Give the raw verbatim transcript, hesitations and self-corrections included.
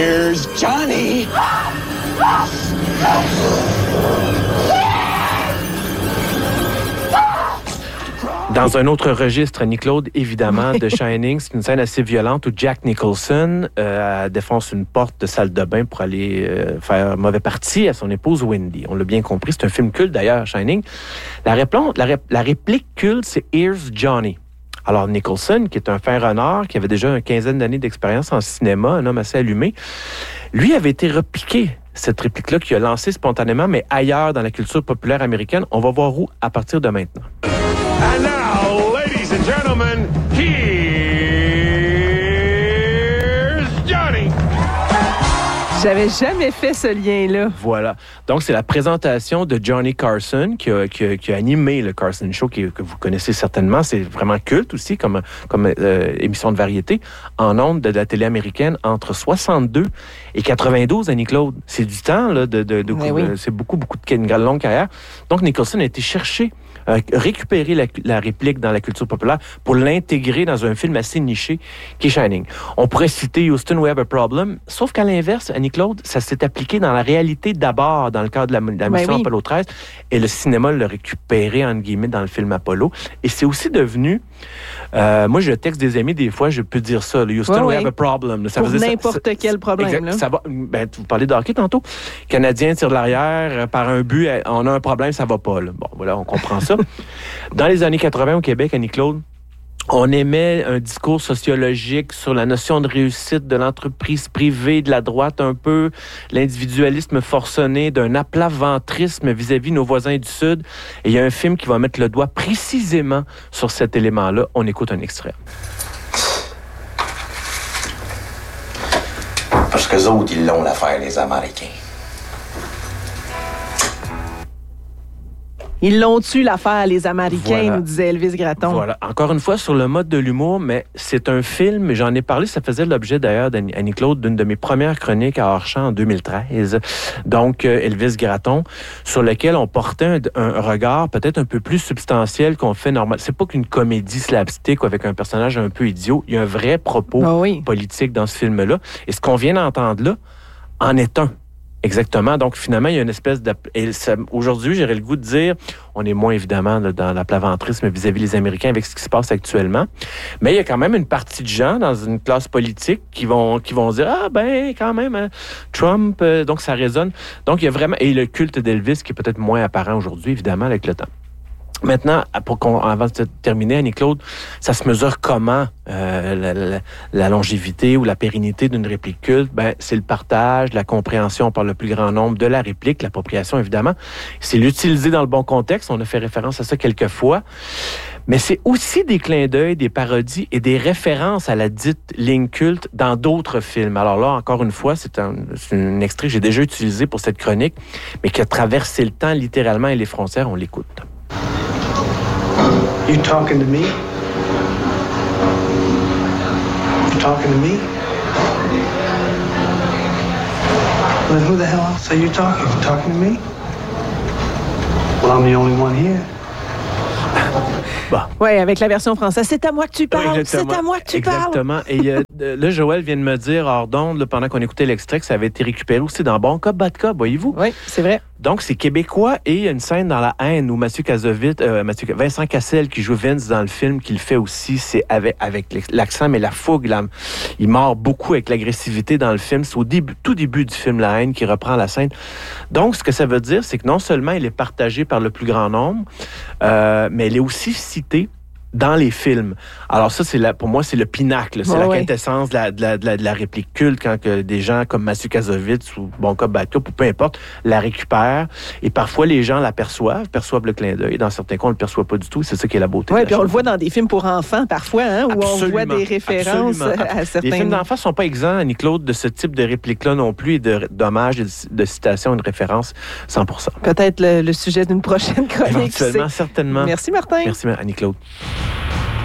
Here's Johnny! Dans un autre registre, Annie-Claude, évidemment, de Shining, c'est une scène assez violente où Jack Nicholson euh, défonce une porte de salle de bain pour aller euh, faire mauvais parti à son épouse Wendy. On l'a bien compris, c'est un film culte d'ailleurs, Shining. La, réplon, la, ré, la réplique culte, c'est « Here's Johnny ». Alors Nicholson, qui est un fin renard, qui avait déjà une quinzaine d'années d'expérience en cinéma, un homme assez allumé, lui avait été repiqué, cette réplique-là, qui a lancé spontanément, mais ailleurs dans la culture populaire américaine. On va voir où à partir de maintenant. And now, ladies and gentlemen, here's Johnny. J'avais jamais fait ce lien-là. Voilà. Donc, c'est la présentation de Johnny Carson qui a, qui a, qui a animé le Carson Show, qui, que vous connaissez certainement. C'est vraiment culte aussi comme, comme euh, émission de variété en ondes de la télé américaine entre soixante-deux et quatre-vingt-douze, Annie-Claude. C'est du temps, là, de, de, de, de oui. c'est beaucoup, beaucoup de une longue carrière. Donc, Nicholson a été cherché Euh, récupérer la, la réplique dans la culture populaire pour l'intégrer dans un film assez niché qui est Shining. On pourrait citer Houston, We Have a Problem, sauf qu'à l'inverse, Annie-Claude, ça s'est appliqué dans la réalité d'abord dans le cadre de la, de la mission ben oui. Apollo treize, et le cinéma l'a récupéré, entre guillemets, dans le film Apollo. Et c'est aussi devenu... Euh, moi, je texte des amis, des fois, je peux dire ça, le Houston, ouais, We ouais. Have a Problem. Ça pour n'importe ça, quel problème. Exact, là. ça va, ben, vous parlez de hockey tantôt. Canadien tire de l'arrière, euh, par un but, on a un problème, ça va pas. Là. Bon, voilà, on comprend ça. Dans les années quatre-vingt au Québec, Annie-Claude, on émet un discours sociologique sur la notion de réussite de l'entreprise privée, de la droite un peu, l'individualisme forcené, d'un aplat-ventrisme vis-à-vis nos voisins du Sud. Et il y a un film qui va mettre le doigt précisément sur cet élément-là. On écoute un extrait. Parce qu'eux autres, ils l'ont l'affaire, les Américains. Ils l'ont tué l'affaire, les Américains, Voilà. nous disait Elvis Gratton. Voilà. Encore une fois, sur le mode de l'humour, mais c'est un film, j'en ai parlé, ça faisait l'objet d'ailleurs d'Annie-Claude, d'une de mes premières chroniques à Hors-Champ en deux mille treize. Donc, euh, Elvis Gratton, sur lequel on portait un, un regard peut-être un peu plus substantiel qu'on fait normal. C'est pas qu'une comédie slapstick ou avec un personnage un peu idiot. Il y a un vrai propos Ah oui. politique dans ce film-là. Et ce qu'on vient d'entendre là en est un. Exactement. Donc, finalement, il y a une espèce de... Et ça, aujourd'hui, j'aurais le goût de dire, on est moins, évidemment, là, dans l'aplaventrisme vis-à-vis des Américains avec ce qui se passe actuellement. Mais il y a quand même une partie de gens dans une classe politique qui vont, qui vont dire, ah, ben, quand même, hein, Trump, euh, donc ça résonne. Donc, il y a vraiment... Et le culte d'Elvis qui est peut-être moins apparent aujourd'hui, évidemment, avec le temps. Maintenant, pour qu'on, avant de terminer, Annie-Claude, ça se mesure comment euh, la, la, la longévité ou la pérennité d'une réplique culte? Ben, c'est le partage, la compréhension par le plus grand nombre de la réplique, l'appropriation, évidemment. C'est l'utiliser dans le bon contexte. On a fait référence à ça quelques fois. Mais c'est aussi des clins d'œil, des parodies et des références à la dite ligne culte dans d'autres films. Alors là, encore une fois, c'est un, c'est un extrait que j'ai déjà utilisé pour cette chronique, mais qui a traversé le temps littéralement et les frontières. On l'écoute. You talking to me? You talking to me? Well, then who the hell else are you talking? You talking to me? Well, I'm the only one here. Bon. Oui, avec la version française. C'est à moi que tu parles. Exactement. C'est à moi que tu Exactement. parles. Et euh, là, Joël vient de me dire, hors d'onde, là, pendant qu'on écoutait l'extrait, que ça avait été récupéré aussi dans Bon Cop, Bad Cop, voyez-vous? Oui, c'est vrai. Donc, c'est québécois et il y a une scène dans La Haine où Mathieu Kassovitz, euh, Mathieu, Vincent Cassel, qui joue Vince dans le film, qui le fait aussi, c'est avec, avec l'accent, mais la fougue, là, il mord beaucoup avec l'agressivité dans le film. C'est au début, tout début du film La Haine qui reprend la scène. Donc, ce que ça veut dire, c'est que non seulement il est partagé par le plus grand nombre, euh, mais il est aussi cité dans les films. Alors ça, c'est la, pour moi, c'est le pinacle. C'est oh, la oui. quintessence de la, de, la, de, la, de la réplique culte quand que des gens comme Mathieu Kassovitz ou Bon Cop, Bad Cop ou peu importe, la récupèrent. Et parfois, les gens l'aperçoivent, perçoivent le clin d'œil. Dans certains cas, on ne le perçoit pas du tout. C'est ça qui est la beauté. Oui, de la puis on chose. le voit dans des films pour enfants parfois, hein, où Absolument, on voit des références absolument. à certains... Les films d'enfants ne sont pas exempts, Annie-Claude, de ce type de réplique-là non plus et de d'hommages, de, de citations et de références cent pour cent. Peut-être le, le sujet d'une prochaine chronique. Éventuellement, certainement. Merci, Martin. Merci, Annie-Claude.